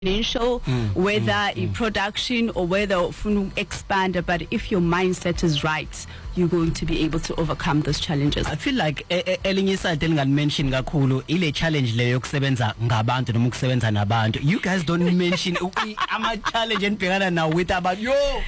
financial, whether in production or whether ufuna expand, but if your mindset is right, you're going to be able to overcome those challenges. I feel like elinye side mention kakhulu ile challenge leyo yokusebenza ngabantu noma ukusebenza nabantu. You guys don't mention ama challenge enibhekana now with abantu yo.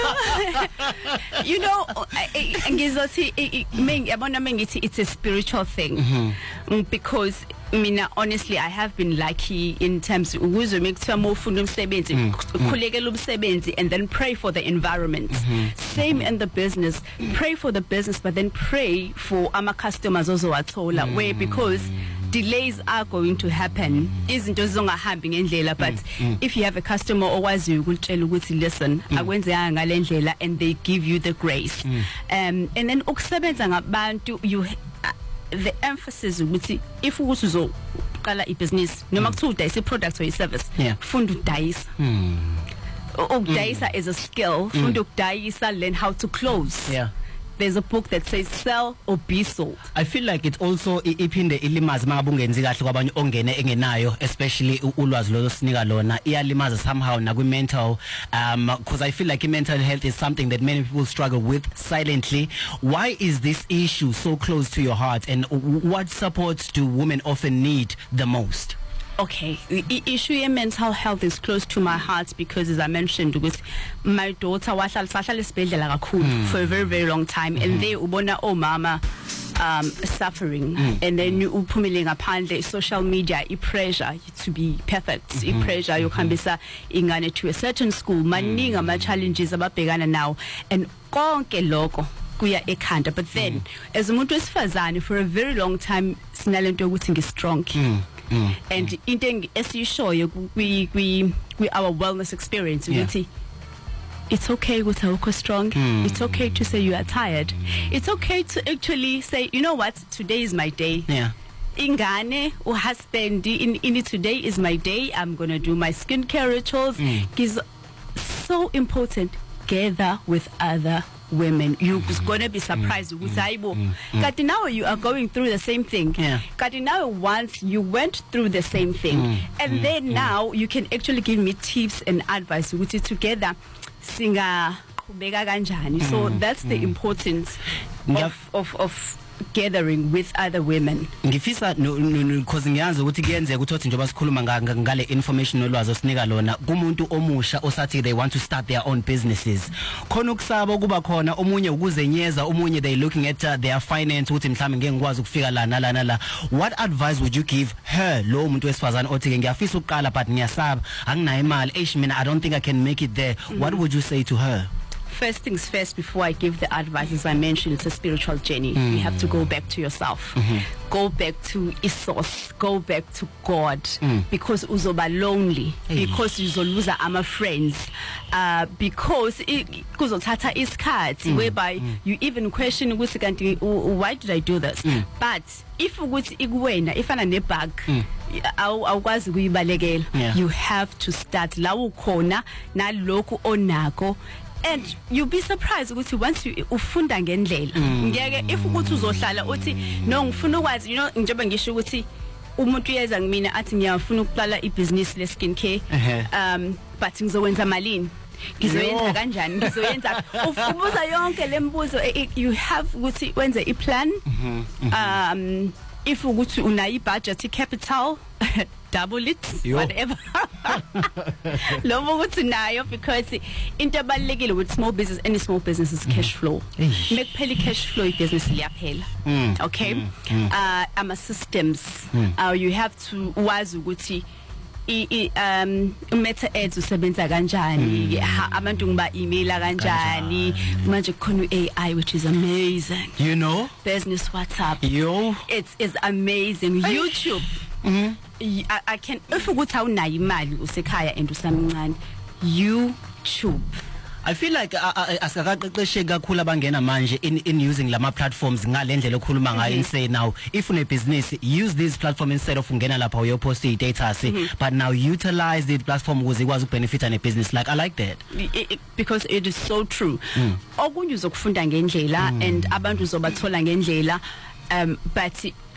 You know, ngizothi yabona mengithi it's a spiritual thing, because honestly, I have been lucky in terms of ukuze mekuthiwa mawufuna umsebenzi khulekela umsebenzi and then pray for the environment. Same in the business, pray for the business but then pray for ama customers ozowathola, where because delays are going to happen, izinto zongahambi ngendlela, but if you have a customer owaziyo ukutshela ukuthi listen akwenzeka ngalendlela and they give you the grace, and then ukusebenza ngabantu, you the emphasis ukuthi if ukuthi uzoqala ibusiness noma kuthiwa udayisa iproduct or iservice, funda ukudayisa. Ukudayisa is a skill. Funda ukudayisa, learn how to close. There's a book that says sell or be sold. I feel like it also iphinde ilimaza mangabungenzi kahle kwabanye ongene engenayo, especially ulwazi lo sinika lona iyalimaza somehow na ku mental, because I feel like mental health is something that many people struggle with silently. Why is this issue so close to your heart, and what support do women often need the most? Okay, the issue of mental health is close to my heart because, as I mentioned, with my daughter for a very, very long time, and they ubona mama suffering, and then you upumiling upon the social media, pressure to be perfect, pressure you can be ingane to a certain school, maninga ma challenges ababhekana now, and konke lokho kuya ekhanda. But then as umuntu wesifazane for a very long time sinalento ukuthi ngistrong. And into as you show we our wellness experience, it's okay with our strong. It's okay to say you are tired. It's okay to actually say, you know what, today is my day. Ingane or husband in today is my day. I'm gonna do my skincare rituals. Is so important. Gather with other women. You're gonna be surprised with Kati now you are going through the same thing. Kati now once you went through the same thing, and then now you can actually give me tips and advice which is together singa kubeka kanjani. So that's the importance of gathering with other women. Ngifisa because ngiyazi ukuthi kuyenzeka ukuthi njengoba sikhuluma ngale information nolwazi osinika lona kumuntu omusha osathi they want to start their own businesses, khona ukusaba kuba khona omunye ukuzenyeza, omunye they looking at their finance ukuthi mhlawumbe ngeke ngikwazi ukufika la. What advice would you give her, lo umuntu wesifazane othi ngiyafisa ukuqala but ngiyasaba anginayo imali, mina I don't think I can make it there? What would you say to her? First things first, before I give the advice, as I mentioned, it's a spiritual journey. You have to go back to yourself. Go back to Isos. Go back to God. Because uzoba lonely. Because uzoluza ama friends. Because kuzothatha isikhathi whereby you even question why did I do this? But if ukuthi ikuwena ifana nebag awukwazi kuyibalekela, you have to start la ukhona nalokho onako. And you'll be surprised ukuthi once you ufunda ngendlela ngeke if ukuthi uzohlala uthi no ngifuna ukwazi, you know, njengoba ngisho ukuthi umuntu uyeza ngimina athi ngiyafuna ukuqala ibusiness le skincare, but ngizowenza malini, ngizoyenza kanjani, ngizoyenza ubuza yonke lembuzo. You have ukuthi wenze iplan, if ukuthi unayi budget capital double it, whatever. Lobo ukuthi nayo, because into abalekile with small business, any small business is cash flow. Make phela cash flow business liyaphela. Okay? Ama systems. You have to wazi ukuthi meta ads usebenza kanjani, abantu ngiba email kanjani, manje khona AI which is amazing. You know? Business WhatsApp. It's amazing. YouTube. I can if ukuthi awunayo imali usekhaya and usamncane, YouTube. I feel like asakaqeqeshe kakhulu abangena manje in using lama platforms ngalendlela okhuluma ngayo and say now if une business use this platform instead of ungena lapha uyopost data but now utilize the platform ukuze ikwazi ukubenefita ne business. Like I like that because it is so true. Okunye uzokufunda ngendlela and abantu uzobathola ngendlela, but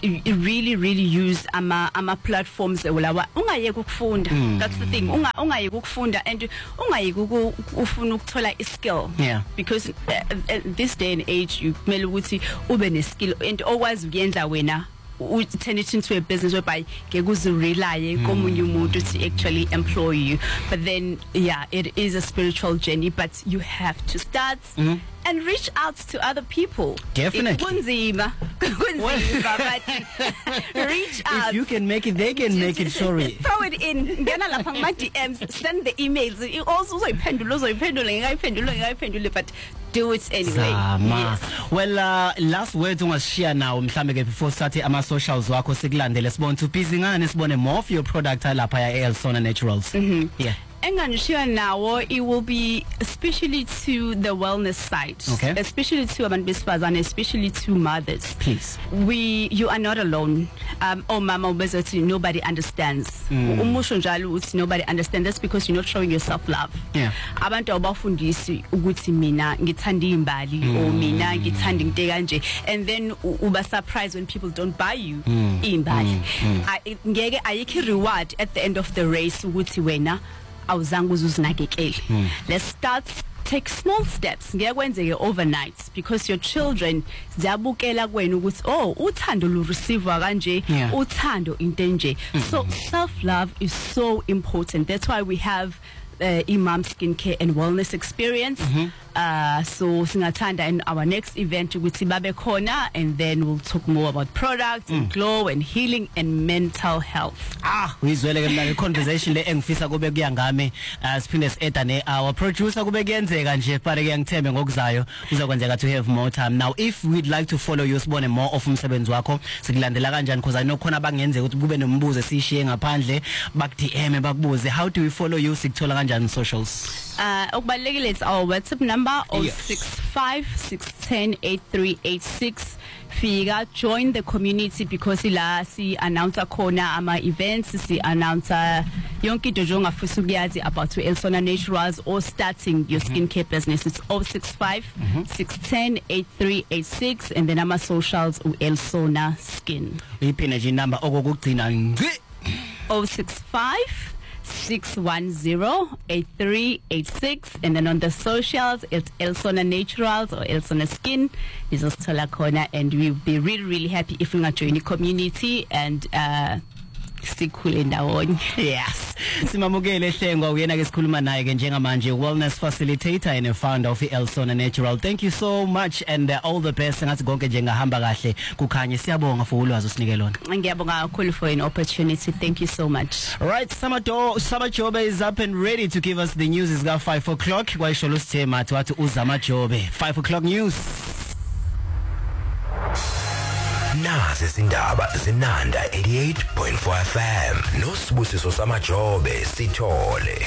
really use ama platforms ulawa ungayeke ukufunda. That's the thing. Ungayeke ukufunda and ungayeke ufuna ukuthola iskill. Yeah. Because this day and age you kumele ukuthi ube ne skill and okwazi ukuyenza wena turn it into a business whereby ngeke uzirely komunye umuntu to actually employ you. But then yeah, it is a spiritual journey, but you have to start and reach out to other people. Definitely. Kunzima, but reach out. If you can make it, they can make it. Sorry. Throw it in. Ngena lapha ma DMs, send the emails. Also uzoyiphendula, but do it anyway. Yes. Well, last words ungashare now mhlambe ke before start ama socials wakho sikulandele sibone to busy ngane sibone more of your product lapha ya Elsona Naturals. Yeah. Enganishiya nawo, it will be especially to the wellness side, okay, especially to abantu besifazane, especially to mothers. Please, you are not alone. Oh mama ubezothi nobody understands. Umusho njalo uthi nobody understands. That's because you're not showing yourself love. Yeah. Abantu abafundisi ukuthi mina ngithanda imbali or mina ngithanda into kanje, and then uba surprised when people don't buy you imbali. Ngeke ayikho reward at the end of the race ukuthi wena awuzange uzinakekele. Let's start, take small steps. Ngekwenzeke overnight because your children ziyabukela kwena ukuthi oh uthando lu receive kanje, uthando into nje. So self love is so important. That's why we have Imam Skincare and Wellness Experience. So singathanda in our next event ukuthi babe khona, and then we'll talk more about products and glow and healing and mental health. Uyizwele ke manje conversation le engifisa kube kuyangami siphinde sieda ne our producer kube kuyenzeka nje but ke ngithembe ngokuzayo uzokwenzeka to have more time. Now if we'd like to follow you sibone more of umsebenzi wakho sikulandela kanjani because I know khona bangenzeka ukuthi kube nombuzo sishiye ngaphandle bak DM bakubuze how do we follow you sikuthola kanjani socials? Okubalekile it's our WhatsApp number 0656108386. Fika join the community because ila si announce khona ama events, si announce yonke into ongafisa ukuyazi about Elsona Naturals or starting your skincare business. It's 0656108386 and then ama socials Elsona Skin. Iphine nje number okokugcina ngci 0656108386 and then on the socials it's Elsona Naturals or Elsona Skin is Sithola khona, and we'll be really happy if we can join the community and sikhule ndawonye. Yes, simamukele Hlengwa uyena ke sikhuluma naye ke njengamanje wellness facilitator and a founder of Elsona Natural. Thank you so much and all the best. Ngathi konke nje ngahamba kahle kukhanye. Siyabonga for ulwazi usinike lona. Ngiyabonga kakhulu for an opportunity. Thank you so much. Right, Samajobe is up and ready to give us the news. It's got 5 o'clock. Kwayisholo sithema wathi uZamajobe 5 o'clock news. Nazi izindaba zinanda 88.4 FM noSibusiso Samajobe sithole.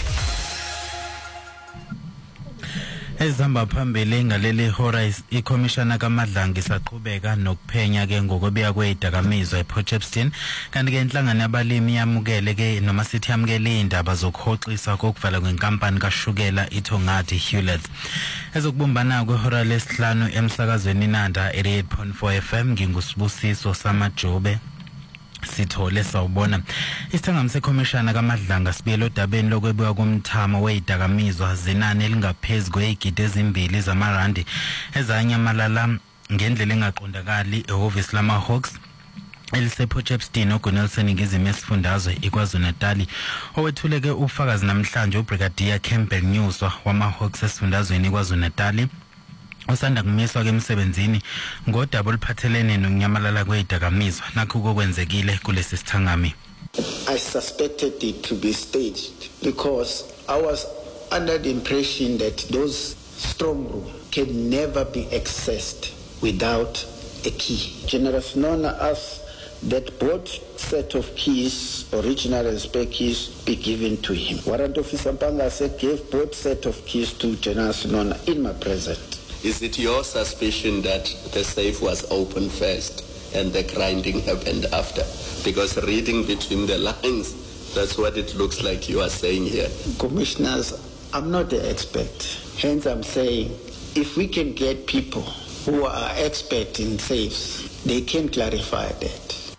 Ezihamba phambili ngaleli hora iCommissioner kaMadlanga isaqhubeka nokuphenya ke ngokubiya kwezidakamizwa ePortchepston, kanti ke inhlangano yabalimi yamukele ke noma sithi yamukele indaba zokuhoxisa kokuvala kwenkampani kaShukela iThongati Hewlett. Ezokubumbana kwehora lesihlanu emsakazweni Nanda 88.4 FM nginguSibusiso Samajobe sithole sawubona. Isithangami seCommissioner kaMadlanga sibiyelo dabeni lokwebiwa komthamo wezidakamizwa zenani elingaphezulu kwezigidi ezimbili zamarandi ezanyamalala ngendlela engaqondakali ehhovisi lamaHawks elisePortchepston oGonelson ngizime esifundazwe iKwaZulu-Natal. Owethuleke ufakazi namhlanje uBrigadier Campbell Nyuswa wamaHawks esifundazweni iKwaZulu-Natal usanda kumiswa ke emsebenzini ngodaba oluphathelene nonyamalala kwezidakamizwa nakho kokwenzekile kulesi sithangami. I suspected it to be staged because I was under the impression that those strong rooms can never be accessed without a key. General Snona asked that both set of keys, original and spare keys, be given to him. Warrant Officer Mpangase gave both set of keys to General Snona in my presence. Is it your suspicion that the safe was opened first and the grinding happened after? Because reading between the lines, that's what it looks like you are saying here. Commissioners, I'm not the expert. Hence I'm saying, if we can get people who are expert in safes, they can clarify that.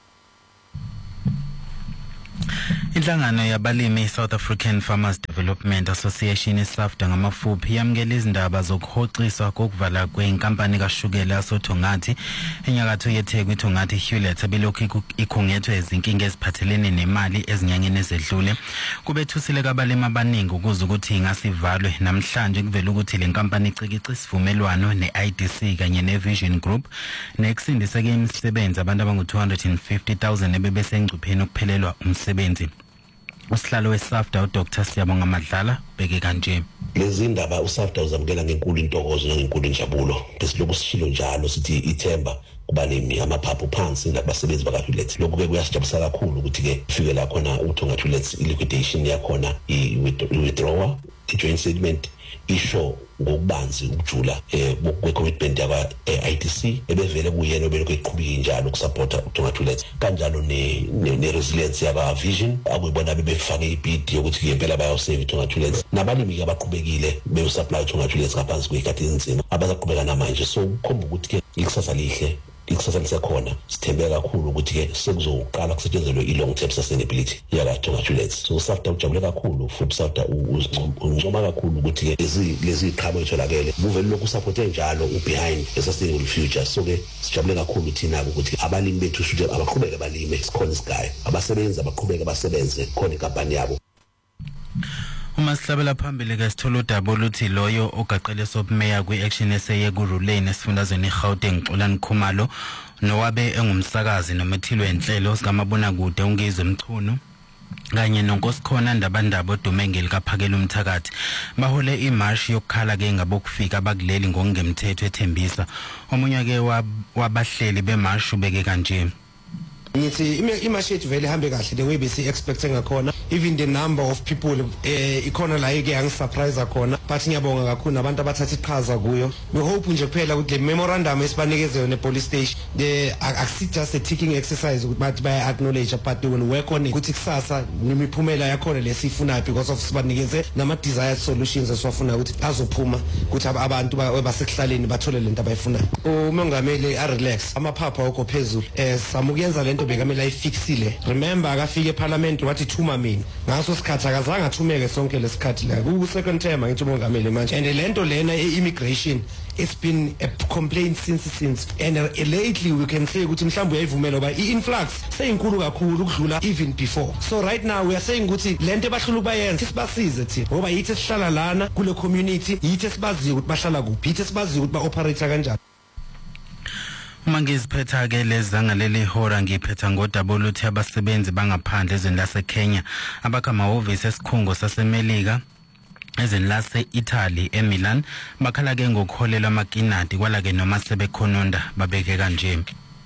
Inhlangano yabalimi South African Farmers Development Association SAFDA ngamafuphi yamukela izindaba zokuhoxiswa kokuvala kwenkampani kaShukela yasoThongathi enyakatho yeTheku iThongathi Hewlett abelokhu ikhungethwe izinkinga eziphathelene nemali ezinyangeni ezedlule. Kubethusile kabalimi abaningi ukuze ukuthi ingasivalwe namhlanje kuvela ukuthi le nkampani icikicisa isivumelwano neIDC kanye neVision Group nekusindiseke imisebenzi abantu abangu 250,000 ebebesengcupheni ukuphelelwa umsebenzi. Usihlalo weSAFDA uDr Siyabonga Madlala beke kanje. Lezi ndaba uSAFDA uzamukela ngenkulu intokozo nangenkulu injabulo. Besiloko sishilo njalo sithi ithemba kubalimi amaphaphu phansi nabasebenzi bakaHewlett. Lokho ke kuyasijabulisa kakhulu ukuthi ke fike la khona uThongathi Hewlett liquidation yakhona i-withdrawal i-joint statement isho ngokubanzi ukujula kwe-commitment yakwa IDC ebevele kuyena obelokhu eqhubeka njalo ukusupporta uThongathi Hewlett kanjalo ne-resilience yakwa Vision akuyibona bebefake ibid yokuthi ngempela bayawusave uThongathi Hewlett nabalimi abaqhubekile beyosupply uThongathi Hewlett ngaphansi kwekhathi ezinzima abazaqhubeka namanje so kukhomba ukuthi ke ikusasa lihle ikusasa lisekhona sithembe kakhulu ukuthi ke sekuzoqala kusetshenziswe i-long term sustainability yakaThongathi Hewlett so SAFDA ujabule kakhulu futhi SAFDA uncoma kakhulu ukuthi ke lezi iqhamo etholakele kuvele lokhu support njalo ubehind a sustainable future so ke sijabule kakhulu thina ukuthi abalimi bethu futhi abaqhubeke balime sikhona isigaya abasebenzi abaqhubeke basebenze khona inkampani yabo. Uma sihlabela phambili ke sithola udaba oluthi loyo ogaqele sobumeya kwi-action eseye kuRulane esifundazweni eGauteng Xolani Khumalo nowabe engumsakazi nomethilwe enhlelo sikamabona kude ungizwe Mchunu kanye nonkosikhona ndabandaba odume ngelikaphakela umthakathi bahole imarch yokukhala ke ngabokufika abakuleli ngokungemthetho ethembisa omunye ke wabahleli bemarch ubeke kanje. Ngithi imarket vele hambe kahle the way bese expecting ngakhona even the number of people ikhona la eke angisurprise khona but ngiyabonga kakhulu nabantu abathatha iqhaza kuyo we hope nje kuphela ukuthi le memorandum esibanikeze yona police station the akusi just a ticking exercise ukuthi bathi baya acknowledge but they will work on it ukuthi kusasa nimiphumela yakhona lesifuna because of sibanikeze nama desired solutions esiwafuna ukuthi azophuma ukuthi abantu basekihlaleni bathole lento abayifunayo umongameli a relax amaphapha akho phezulu samukuyenza lento bekamela ifixile remember akafike eParliament wathi thuma mina ngaso sikhathi akazange athumeke sonke lesikhathi la ku second term ngithi umongameli manje and lento lena immigration it's been a complaint since and lately we can say ukuthi mhlawumbe uyayivumela ba influx seyinkulu kakhulu ukudlula even before so right now we are saying ukuthi lento ebahlula ukubayenza sibasize thina ngoba yithi sihlala lana kule community yithi sibaziyo ukuthi bahlala kuphi yithi sibaziyo ukuthi ba operate kanjani. Uma ngiziphetha ke lezanga leli hora ngiphetha ngodaba oluthi abasebenzi bangaphandle ezweni laseKenya abakamahhovisi esikhungo saseMelika ezweni lase-Italy eMilan bakhala ke ngokholelwa amakinati kwala ke noma sebekhononda babeke kanje.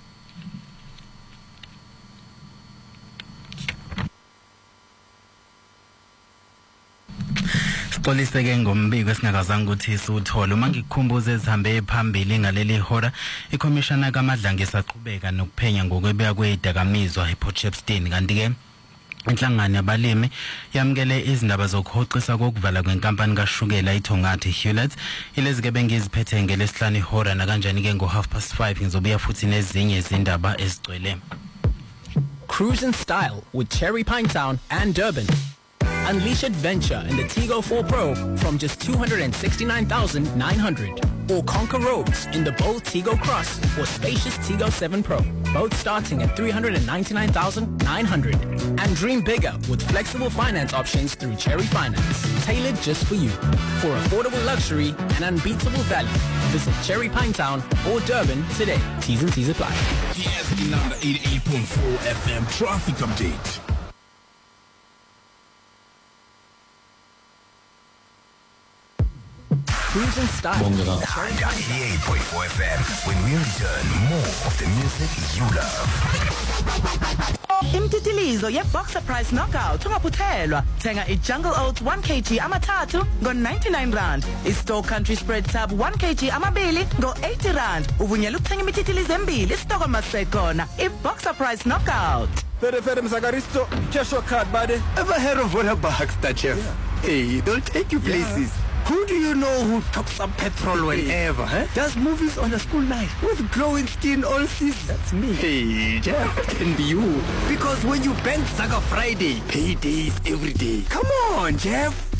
Xolise ke ngombiko esingakazange ukuthi siwuthole uma ngikukhumbuza ezihambe phambili ngaleli hora iCommissioner kaMadlanga isaqhubeka nokuphenya ngokwebeya kwedakamizwa ePortshepstone kanti ke inhlangano yabalimi yamukele izindaba zokuhoxisa kokuvala kwenkampani kaShukela iThongathi Hewlett ilezi ke bengiziphethe ngelesihlanu ihora na kanjani ke ngo5:30 ngizobuya futhi nezinye izindaba ezigcwele. Cruise in style with Cherry Pinetown and Durban. Unleash adventure in the Tigo 4 Pro from just 269,900. Or conquer roads in the bold Tigo Cross or spacious Tigo 7 Pro, both starting at 399,900. And dream bigger with flexible finance options through Cherry Finance, tailored just for you. For affordable luxury and unbeatable value, visit Cherry Pinetown or Durban today. T's and C's apply. PSB number 88.4 FM traffic update. Cruise in style. 88.4 FM. When we return, more of the music you love. Imtitilizo ye-Boxer Price Knockout ungaphuthelwa. Thenga i-Jungle Oats 1 kg amathathu ngo-99 rand. I-Store Country Spread Tab 1 kg amabili ngo-80 rand. Uvunyelwa ukuthenga imititilizo embili isitoko masekhona. I-Boxer Price Knockout. Fere Msagaristo, cash your card, buddy. Ever heard of water bugs, that chef? Yeah. Hey, they'll take you places. Who do you know who tops up petrol whenever, huh? Does movies on a school night with glowing skin all season? That's me. Hey, Jeff, can be you. Because when you bank Saga Friday, paydays every day. Come on, Jeff.